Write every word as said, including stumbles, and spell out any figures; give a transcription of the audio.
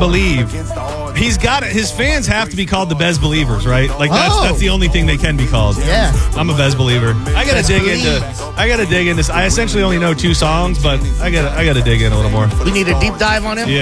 Believe. He's got it. His fans have to be called the Bez Believers, right? Like that's Oh. that's the only thing they can be called. Yeah. I'm a Bez Believer. I gotta Bez dig Believe. into. I gotta dig into. I essentially only know two songs, but I gotta I gotta dig in a little more. We need a deep dive on him. Yeah.